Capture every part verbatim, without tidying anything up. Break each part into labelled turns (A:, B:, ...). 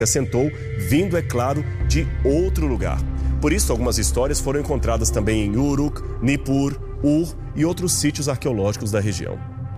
A: assentou, vindo, é claro, de outro lugar. Por isso, algumas histórias foram encontradas também em Uruk, Nippur, Ur e outros sítios arqueológicos da região.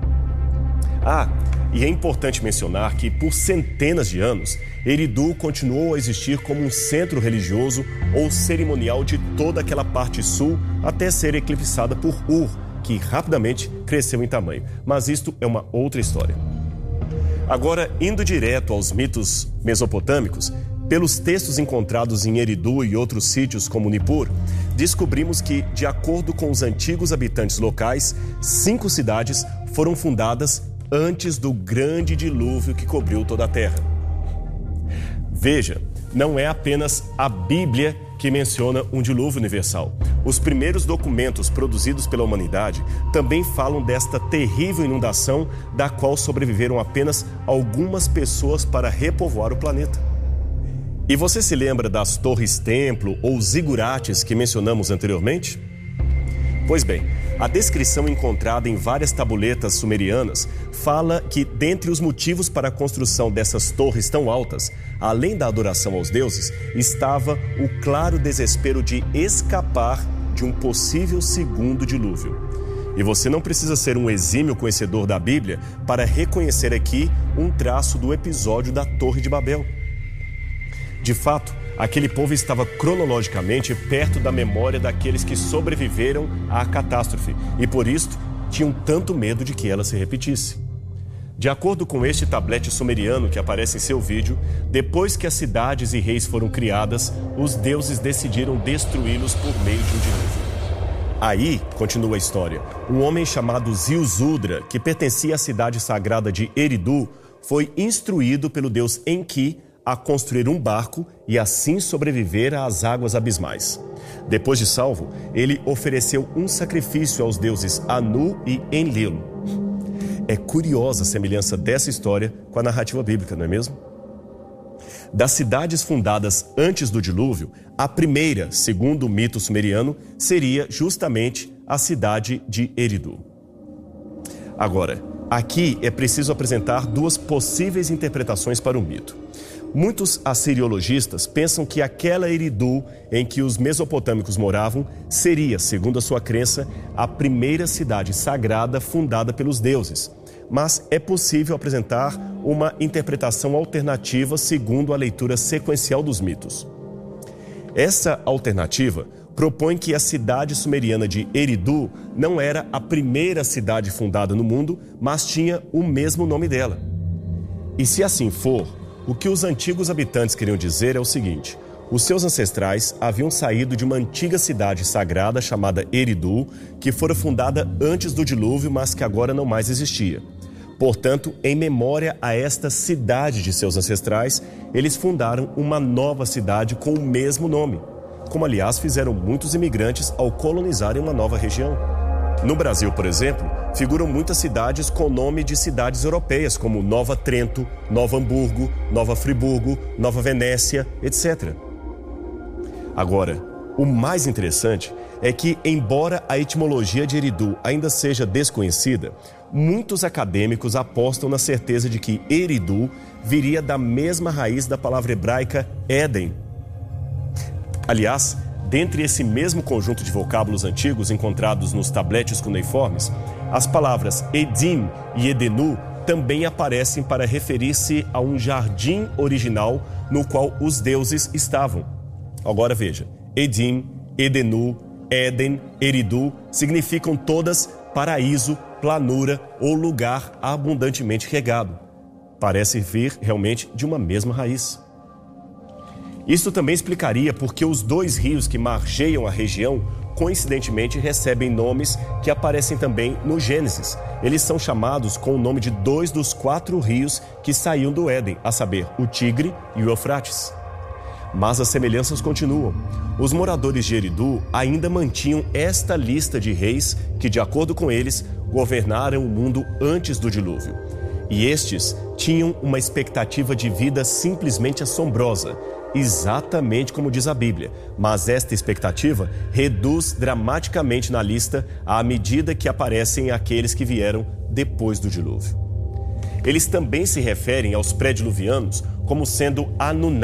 A: Ah, e é importante mencionar que, por centenas de anos, Eridu continuou a existir como um centro religioso ou cerimonial de toda aquela parte sul, até ser eclipsada por Ur, que rapidamente cresceu em tamanho. Mas isto é uma outra história. Agora, indo direto aos mitos mesopotâmicos, pelos textos encontrados em Eridu e outros sítios como Nippur, descobrimos que, de acordo com os antigos habitantes locais, cinco cidades foram fundadas antes do grande dilúvio que cobriu toda a terra. Veja, não é apenas a Bíblia que menciona um dilúvio universal. Os primeiros documentos produzidos pela humanidade também falam desta terrível inundação, da qual sobreviveram apenas algumas pessoas para repovoar o planeta. E você se lembra das torres-templo ou zigurates que mencionamos anteriormente? Pois bem, a descrição encontrada em várias tabuletas sumerianas fala que, dentre os motivos para a construção dessas torres tão altas, além da adoração aos deuses, estava o claro desespero de escapar de um possível segundo dilúvio. E você não precisa ser um exímio conhecedor da Bíblia para reconhecer aqui um traço do episódio da Torre de Babel. De fato, aquele povo estava cronologicamente perto da memória daqueles que sobreviveram à catástrofe e, por isto, tinham tanto medo de que ela se repetisse. De acordo com este tablete sumeriano que aparece em seu vídeo, depois que as cidades e reis foram criadas, os deuses decidiram destruí-los por meio de um dilúvio. Aí, continua a história, um homem chamado Ziusudra, que pertencia à cidade sagrada de Eridu, foi instruído pelo deus Enki a construir um barco e assim sobreviver às águas abismais. Depois de salvo, ele ofereceu um sacrifício aos deuses Anu e Enlil. É curiosa a semelhança dessa história com a narrativa bíblica, não é mesmo? Das cidades fundadas antes do dilúvio, a primeira, segundo o mito sumeriano, seria justamente a cidade de Eridu. Agora, aqui é preciso apresentar duas possíveis interpretações para o mito. Muitos assiriologistas pensam que aquela Eridu em que os mesopotâmicos moravam seria, segundo a sua crença, a primeira cidade sagrada fundada pelos deuses. Mas é possível apresentar uma interpretação alternativa segundo a leitura sequencial dos mitos. Essa alternativa propõe que a cidade sumeriana de Eridu não era a primeira cidade fundada no mundo, mas tinha o mesmo nome dela. E se assim for, o que os antigos habitantes queriam dizer é o seguinte: os seus ancestrais haviam saído de uma antiga cidade sagrada chamada Eridu, que fora fundada antes do dilúvio, mas que agora não mais existia. Portanto, em memória a esta cidade de seus ancestrais, eles fundaram uma nova cidade com o mesmo nome, como aliás fizeram muitos imigrantes ao colonizarem uma nova região. No Brasil, por exemplo, figuram muitas cidades com nome de cidades europeias, como Nova Trento, Nova Hamburgo, Nova Friburgo, Nova Venécia, etcétera. Agora, o mais interessante é que, embora a etimologia de Eridu ainda seja desconhecida, muitos acadêmicos apostam na certeza de que Eridu viria da mesma raiz da palavra hebraica Éden. Aliás, dentre esse mesmo conjunto de vocábulos antigos encontrados nos tabletes cuneiformes, as palavras Edim e Edenu também aparecem para referir-se a um jardim original no qual os deuses estavam. Agora veja, Edim, Edenu, Éden, Eridu significam todas paraíso, planura ou lugar abundantemente regado. Parece vir realmente de uma mesma raiz. Isso também explicaria por que os dois rios que margeiam a região, coincidentemente, recebem nomes que aparecem também no Gênesis. Eles são chamados com o nome de dois dos quatro rios que saíam do Éden, a saber, o Tigre e o Eufrates. Mas as semelhanças continuam. Os moradores de Eridu ainda mantinham esta lista de reis que, de acordo com eles, governaram o mundo antes do dilúvio. E estes tinham uma expectativa de vida simplesmente assombrosa, exatamente como diz a Bíblia, mas esta expectativa reduz dramaticamente na lista à medida que aparecem aqueles que vieram depois do dilúvio. Eles também se referem aos pré-diluvianos como sendo Anunnaki.